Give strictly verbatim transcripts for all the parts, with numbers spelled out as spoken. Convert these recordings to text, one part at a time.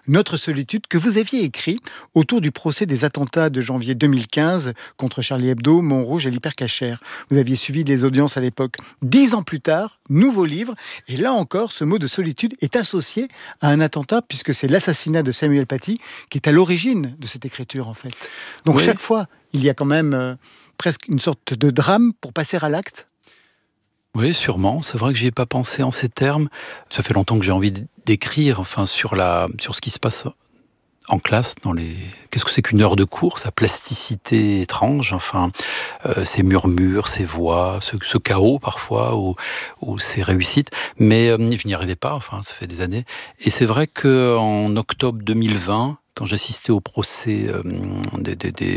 Notre solitude, que vous aviez écrit autour du procès des attentats de janvier deux mille quinze contre Charlie Hebdo, Montrouge et l'Hypercacher. Vous aviez suivi les audiences à l'époque. Dix ans plus tard, nouveau livre, et là encore, ce mot de solitude est associé à un attentat, puisque c'est l'assassinat de Samuel Paty qui est à l'origine de cette écriture, en fait. Donc oui. chaque fois, il y a quand même euh, presque une sorte de drame pour passer à l'acte. Oui, sûrement. C'est vrai que j'y ai pas pensé en ces termes. Ça fait longtemps que j'ai envie d'écrire, enfin, sur la, sur ce qui se passe en classe, dans les. Qu'est-ce que c'est qu'une heure de cours, sa plasticité étrange, enfin, euh, ces murmures, ces voix, ce, ce chaos parfois, ou, ou ces réussites. Mais euh, je n'y arrivais pas. Enfin, ça fait des années. Et c'est vrai que en octobre deux mille vingt, quand j'assistais au procès euh, des, des, des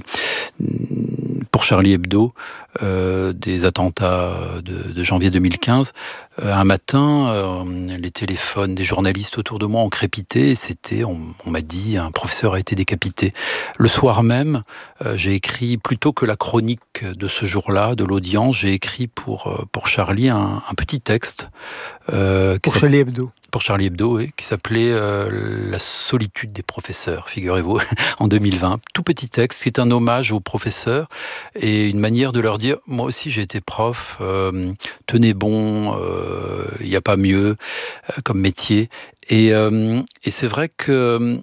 pour Charlie Hebdo, euh, des attentats de, de janvier deux mille quinze. Euh, un matin, euh, les téléphones des journalistes autour de moi ont crépité et c'était, on, on m'a dit, un professeur a été décapité. Le soir même, euh, j'ai écrit, plutôt que la chronique de ce jour-là, de l'audience, j'ai écrit pour, euh, pour Charlie un, un petit texte. Euh, pour Charlie Hebdo. Pour Charlie Hebdo, oui, qui s'appelait euh, « La solitude des professeurs », figurez-vous, en deux mille vingt. Tout petit texte, qui est un hommage aux professeurs et une manière de leur dire « Moi aussi, j'ai été prof, euh, tenez bon, il euh, n'y a pas mieux euh, comme métier. » Et, euh, et c'est vrai que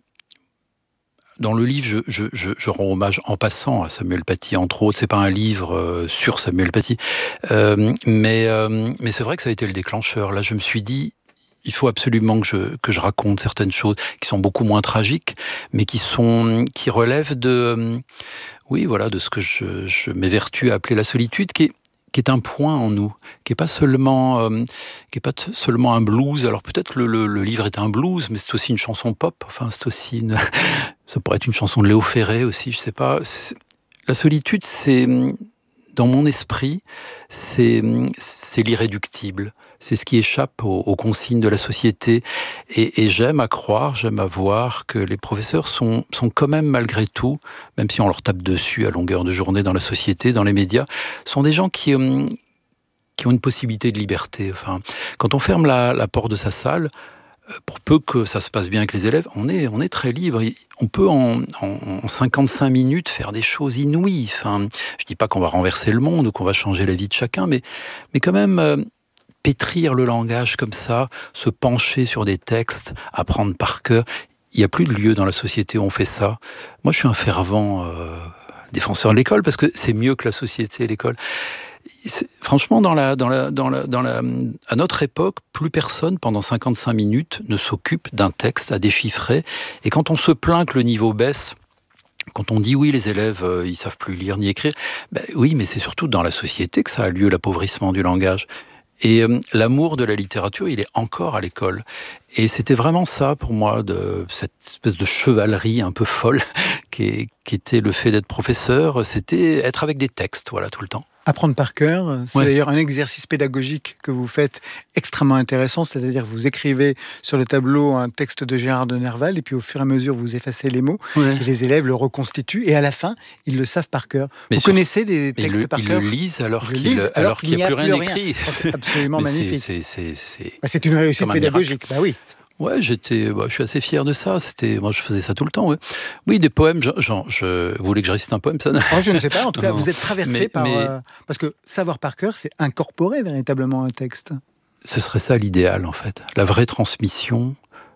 dans le livre, je, je, je, je rends hommage en passant à Samuel Paty, entre autres. C'est pas un livre euh, sur Samuel Paty, euh, mais, euh, mais c'est vrai que ça a été le déclencheur. Là, je me suis dit, il faut absolument que je, que je raconte certaines choses qui sont beaucoup moins tragiques, mais qui, sont, qui relèvent de, euh, oui, voilà, de ce que je, je m'évertue à appeler la solitude, qui est, qui est un point en nous, qui n'est pas seulement, euh, qui est pas t- seulement un blues. Alors peut-être le, le, le livre est un blues, mais c'est aussi une chanson pop. Enfin, c'est aussi une, ça pourrait être une chanson de Léo Ferré aussi. Je sais pas. C'est, la solitude, c'est dans mon esprit, c'est, c'est l'irréductible. C'est ce qui échappe aux, aux consignes de la société. Et, et j'aime à croire, j'aime à voir que les professeurs sont, sont quand même, malgré tout, même si on leur tape dessus à longueur de journée dans la société, dans les médias, sont des gens qui, hum, qui ont une possibilité de liberté. Enfin, quand on ferme la, la porte de sa salle, pour peu que ça se passe bien avec les élèves, on est, on est très libre. On peut en, en, en cinquante-cinq minutes faire des choses inouïes. Enfin, je ne dis pas qu'on va renverser le monde ou qu'on va changer la vie de chacun, mais, mais quand même... Euh, pétrir le langage comme ça, se pencher sur des textes, apprendre par cœur. Il n'y a plus de lieu dans la société où on fait ça. Moi, je suis un fervent euh, défenseur de l'école parce que c'est mieux que la société et l'école. C'est, franchement, dans la, dans la, dans la, dans la, à notre époque, plus personne, pendant cinquante-cinq minutes, ne s'occupe d'un texte à déchiffrer. Et quand on se plaint que le niveau baisse, quand on dit oui, les élèves, euh, ils savent plus lire ni écrire, ben oui, mais c'est surtout dans la société que ça a lieu, l'appauvrissement du langage. Et euh, l'amour de la littérature, il est encore à l'école. Et c'était vraiment ça pour moi, de cette espèce de chevalerie un peu folle qui, est, qui était le fait d'être professeur. C'était être avec des textes, voilà, tout le temps. Apprendre par cœur, c'est ouais. d'ailleurs un exercice pédagogique que vous faites extrêmement intéressant, c'est-à-dire vous écrivez sur le tableau un texte de Gérard de Nerval et puis au fur et à mesure vous effacez les mots ouais. et les élèves le reconstituent et à la fin ils le savent par cœur. Mais vous sur... connaissez des textes le, par ils cœur le lisent alors, ils qu'il, lisent alors, alors qu'il qu'il n'y a, a plus rien, rien écrit. C'est absolument Mais magnifique. C'est, c'est, c'est, c'est... Bah, c'est une réussite pédagogique, bah oui. Ouais, j'étais, bah, je suis assez fier de ça. C'était, moi, je faisais ça tout le temps. Ouais. Oui, des poèmes. Je, je, je, vous voulez que je récite un poème, ça? Oh, je ne sais pas. En tout cas, non. vous êtes traversé mais, par mais... Euh, parce que savoir par cœur, c'est incorporer véritablement un texte. Ce serait ça l'idéal, en fait. La vraie transmission,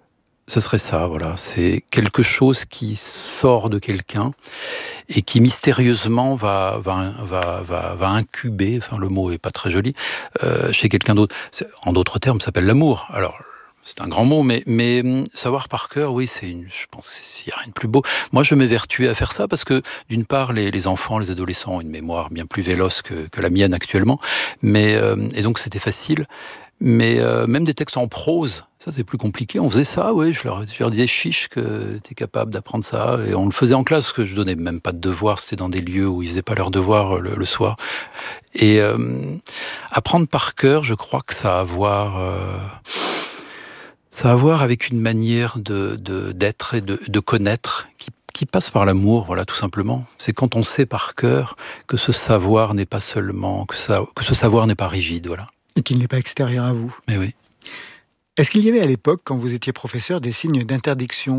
ce serait ça. Voilà, c'est quelque chose qui sort de quelqu'un et qui mystérieusement va va va va, va incuber. Enfin, le mot est pas très joli euh, chez quelqu'un d'autre. C'est, en d'autres termes, ça s'appelle l'amour. Alors. C'est un grand mot, mais, mais savoir par cœur, oui, c'est une, je pense qu'il n'y a rien de plus beau. Moi, je m'évertuais à faire ça parce que, d'une part, les, les enfants, les adolescents ont une mémoire bien plus véloce que, que la mienne actuellement. Mais, euh, et donc, c'était facile. Mais euh, même des textes en prose, ça, c'est plus compliqué. On faisait ça, oui. Je leur, je leur disais chiche que tu es capable d'apprendre ça. Et on le faisait en classe parce que je donnais même pas de devoirs. C'était dans des lieux où ils faisaient pas leurs devoirs le, le soir. Et euh, apprendre par cœur, je crois que ça a à voir... Euh, Ça a à voir avec une manière de, de, d'être et de, de connaître qui, qui passe par l'amour, voilà, tout simplement. C'est quand on sait par cœur que ce savoir n'est pas seulement, que, ça, que ce savoir n'est pas rigide, voilà. Et qu'il n'est pas extérieur à vous. Mais oui. Est-ce qu'il y avait à l'époque, quand vous étiez professeur, des signes d'interdiction ?